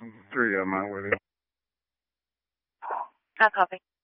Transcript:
Three of them out with you. I copy.